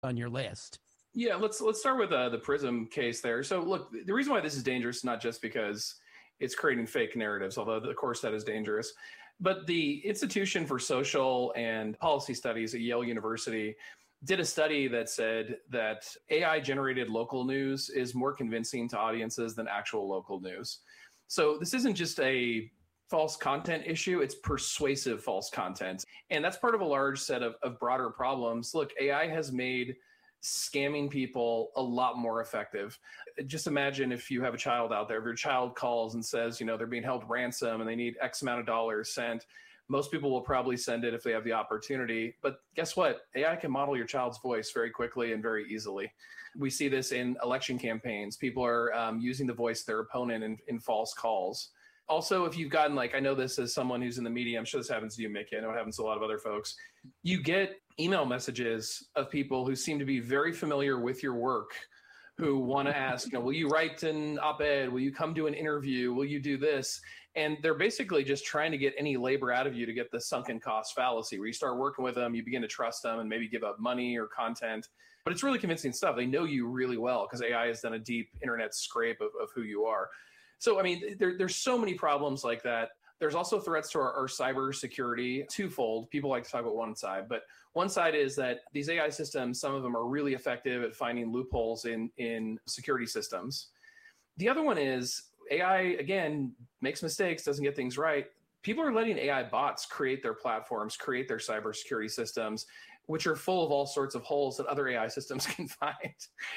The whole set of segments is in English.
on your list. Yeah, let's start with the Prism case there. So look, the reason why this is dangerous is not just because it's creating fake narratives, although of course that is dangerous, but the Institution for Social and Policy Studies at Yale University did a study that said that AI generated local news is more convincing to audiences than actual local news. So this isn't just a false content issue, it's persuasive false content. And that's part of a large set of broader problems. Look, AI has made scamming people a lot more effective. Just imagine if you have a child out there, if your child calls and says, they're being held ransom and they need X amount of dollars sent. Most people will probably send it if they have the opportunity. But guess what? AI can model your child's voice very quickly and very easily. We see this in election campaigns. People are using the voice of their opponent in false calls. Also, if you've gotten, I know this as someone who's in the media, I'm sure this happens to you, Mickey. I know it happens to a lot of other folks. You get email messages of people who seem to be very familiar with your work, who want to ask, will you write an op-ed? Will you come do an interview? Will you do this? And they're basically just trying to get any labor out of you to get the sunken cost fallacy, where you start working with them, you begin to trust them and maybe give up money or content. But it's really convincing stuff. They know you really well because AI has done a deep internet scrape of who you are. So, there's so many problems like that. There's also threats to our cyber security, twofold. People like to talk about one side, but one side is that these AI systems, some of them are really effective at finding loopholes in security systems. The other one is AI, again, makes mistakes, doesn't get things right. People are letting AI bots create their platforms, create their cybersecurity systems, which are full of all sorts of holes that other AI systems can find.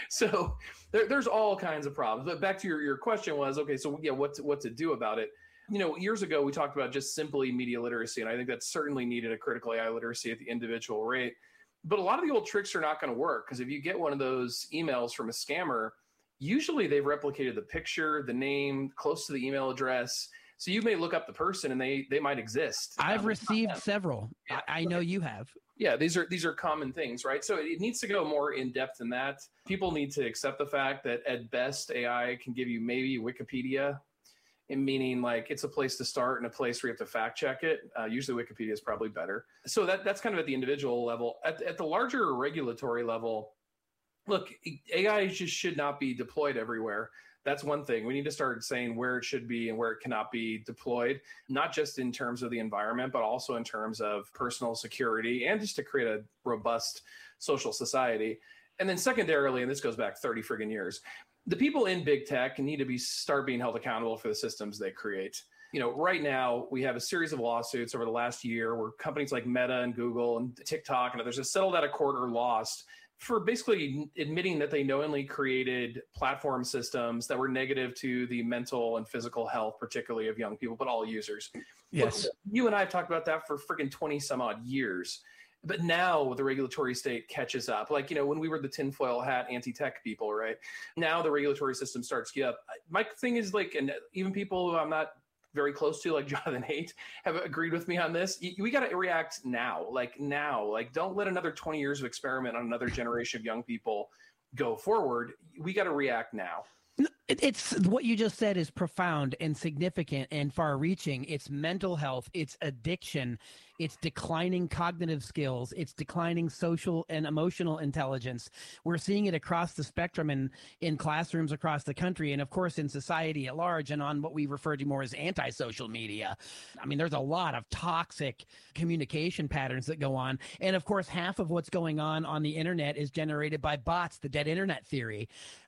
So there's all kinds of problems. But back to your question was, okay, so yeah, what to do about it? Years ago, we talked about just simply media literacy, and I think that certainly needed a critical AI literacy at the individual rate. But a lot of the old tricks are not going to work, because if you get one of those emails from a scammer, usually they've replicated the picture, the name, close to the email address. So you may look up the person and they might exist. I've received several. Yeah. I know you have. Yeah, these are common things, right? So it needs to go more in depth than that. People need to accept the fact that at best AI can give you maybe Wikipedia, meaning it's a place to start and a place where you have to fact check it. Usually Wikipedia is probably better. So that's kind of at the individual level. At the larger regulatory level, look, AI just should not be deployed everywhere. That's one thing. We need to start saying where it should be and where it cannot be deployed, not just in terms of the environment, but also in terms of personal security and just to create a robust social society. And then secondarily, and this goes back 30 friggin' years, the people in big tech need to start being held accountable for the systems they create. Right now, we have a series of lawsuits over the last year where companies like Meta and Google and TikTok and others have settled out of court or lost for basically admitting that they knowingly created platform systems that were negative to the mental and physical health, particularly of young people, but all users. Yes. Look, you and I have talked about that for freaking 20 some odd years. But now the regulatory state catches up. When we were the tinfoil hat anti-tech people, right? Now the regulatory system starts to get up. My thing is and even people who I'm not very close to, like Jonathan Haidt, have agreed with me on this. We got to react now, now. Don't let another 20 years of experiment on another generation of young people go forward. We got to react now. It's what you just said is profound and significant and far-reaching. It's mental health, it's addiction, it's declining cognitive skills, it's declining social and emotional intelligence. We're seeing it across the spectrum in classrooms across the country, and of course in society at large, and on what we refer to more as anti-social media. There's a lot of toxic communication patterns that go on, and of course half of what's going on the internet is generated by bots, the dead internet theory.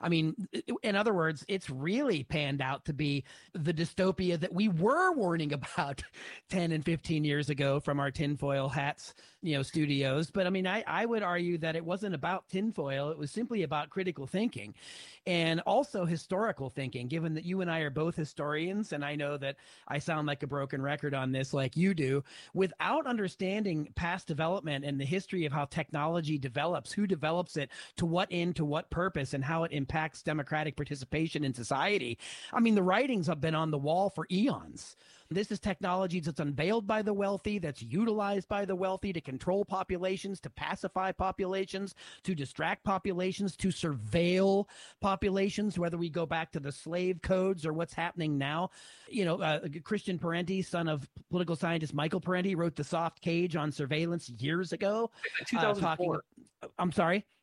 In other words, it's really panned out to be the dystopia that we were warning about 10 and 15 years ago from our tinfoil hats, studios. But I would argue that it wasn't about tinfoil. It was simply about critical thinking and also historical thinking, given that you and I are both historians. And I know that I sound like a broken record on this, like you do. Without understanding past development and the history of how technology develops, who develops it, to what end, to what purpose, and how it impacts democratic participation in society. The writings have been on the wall for eons. This is technology that's unveiled by the wealthy, that's utilized by the wealthy to control populations, to pacify populations, to distract populations, to surveil populations, whether we go back to the slave codes or what's happening now. Christian Parenti, son of political scientist Michael Parenti, wrote The Soft Cage on surveillance years ago. 2004. I'm sorry?